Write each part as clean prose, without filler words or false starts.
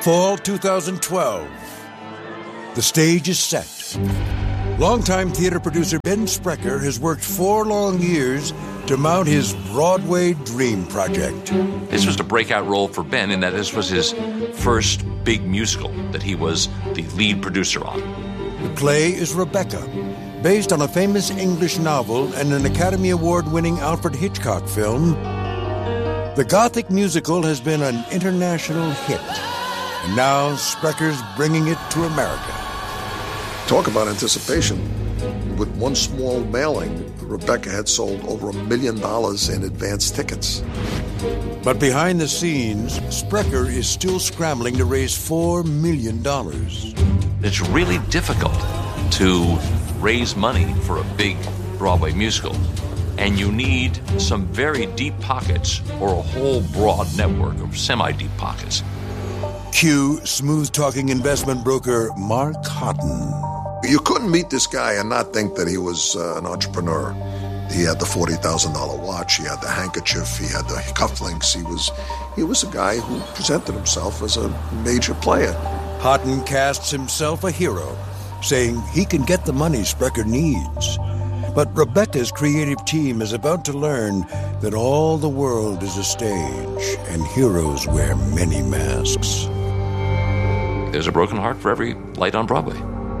Fall 2012. The stage is set. Longtime theater producer Ben Sprecher has worked 4 long years to mount his Broadway dream project. This was a breakout role for Ben in that this was his first big musical that he was the lead producer on. The play is Rebecca, based on a famous English novel and an Academy Award-winning Alfred Hitchcock film. The Gothic musical has been an international hit, and now Sprecher's bringing it to America. Talk about anticipation. With one small mailing, Rebecca had sold over $1 million in advance tickets. But behind the scenes, Sprecher is still scrambling to raise $4 million. It's really difficult to raise money for a big Broadway musical, and you need some very deep pockets or a whole broad network of semi-deep pockets. Cue smooth-talking investment broker Mark Houghton. You couldn't meet this guy and not think that he was an entrepreneur. He had the $40,000 watch, he had the handkerchief, he had the cufflinks. He was a guy who presented himself as a major player. Houghton casts himself a hero, saying he can get the money Sprecher needs. But Rebecca's creative team is about to learn that all the world is a stage and heroes wear many masks. There's a broken heart for every light on Broadway.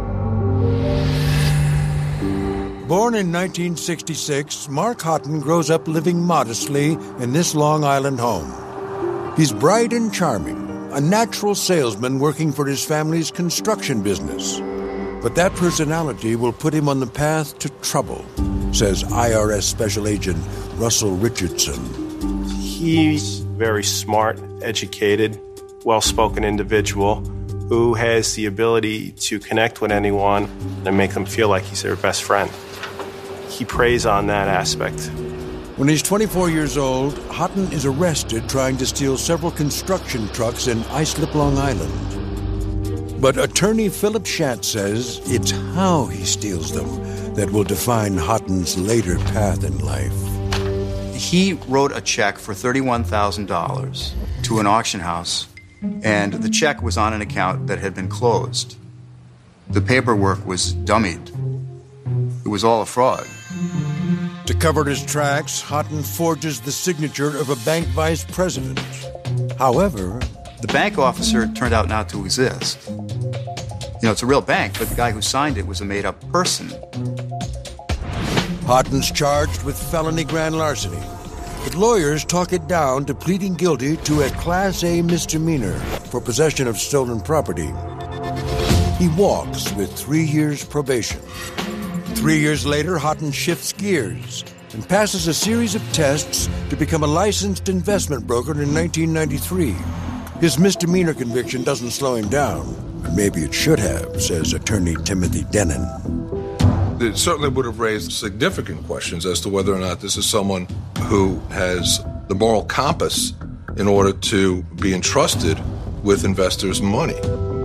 Born in 1966, Mark Houghton grows up living modestly in this Long Island home. He's bright and charming, a natural salesman working for his family's construction business. But that personality will put him on the path to trouble, says IRS Special Agent Russell Richardson. He's very smart, educated, well-spoken individual who has the ability to connect with anyone and make them feel like he's their best friend. He preys on that aspect. When he's 24 years old, Houghton is arrested trying to steal several construction trucks in Islip, Long Island. But attorney Philip Schatz says it's how he steals them that will define Houghton's later path in life. He wrote a check for $31,000 to an auction house, and the check was on an account that had been closed. The paperwork was dummied. It was all a fraud. To cover his tracks, Houghton forges the signature of a bank vice president. However, the bank officer turned out not to exist. It's a real bank, but the guy who signed it was a made-up person. Houghton's charged with felony grand larceny, but lawyers talk it down to pleading guilty to a Class A misdemeanor for possession of stolen property. He walks with 3 years probation. 3 years later, Houghton shifts gears and passes a series of tests to become a licensed investment broker in 1993. His misdemeanor conviction doesn't slow him down, but maybe it should have, says attorney Timothy Denon. It certainly would have raised significant questions as to whether or not this is someone who has the moral compass in order to be entrusted with investors' money.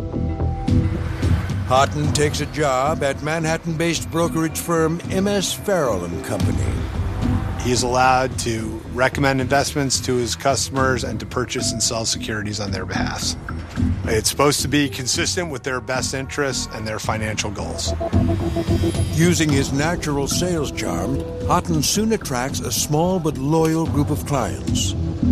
Houghton takes a job at Manhattan-based brokerage firm M.S. Farrell & Company. He is allowed to recommend investments to his customers and to purchase and sell securities on their behalf. It's supposed to be consistent with their best interests and their financial goals. Using his natural sales charm, Houghton soon attracts a small but loyal group of clients.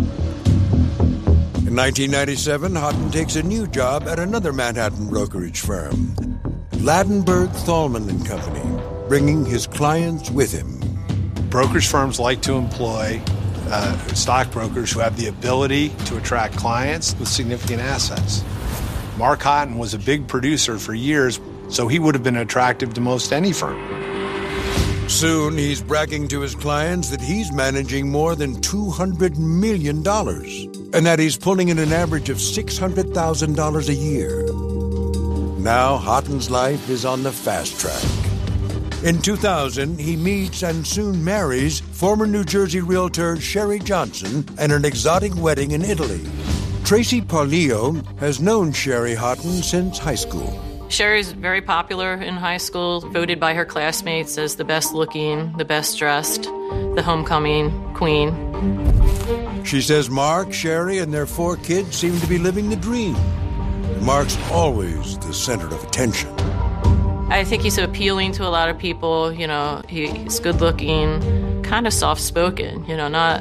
In 1997, Houghton takes a new job at another Manhattan brokerage firm, Ladenburg Thalmann & Company, bringing his clients with him. Brokerage firms like to employ stockbrokers who have the ability to attract clients with significant assets. Mark Houghton was a big producer for years, so he would have been attractive to most any firm. Soon, he's bragging to his clients that he's managing more than $200 million and that he's pulling in an average of $600,000 a year. Now, Houghton's life is on the fast track. In 2000, he meets and soon marries former New Jersey realtor Sherry Johnson at an exotic wedding in Italy. Tracy Parleo has known Sherry Houghton since high school. Sherry's very popular in high school, voted by her classmates as the best looking, the best dressed, the homecoming queen. She says Mark, Sherry, and their 4 kids seem to be living the dream. Mark's always the center of attention. I think he's appealing to a lot of people. You know, he's good looking, kind of soft spoken, you know, not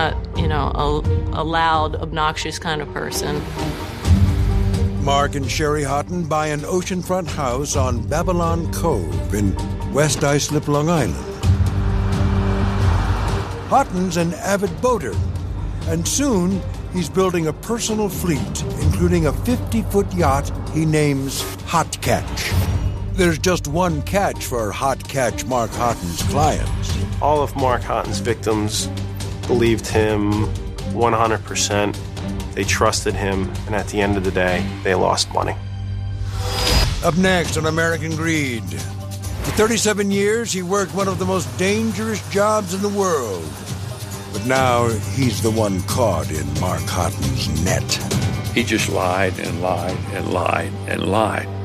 a loud, obnoxious kind of person. Mark and Sherry Houghton buy an oceanfront house on Babylon Cove in West Islip, Long Island. Houghton's an avid boater, and soon he's building a personal fleet, including a 50-foot yacht he names Hot Catch. There's just one catch for Hot Catch Mark Houghton's clients. All of Mark Houghton's victims believed him 100%. They trusted him, and at the end of the day, they lost money. Up next on American Greed. For 37 years, he worked one of the most dangerous jobs in the world. But now he's the one caught in Mark Houghton's net. He just lied and lied and lied and lied.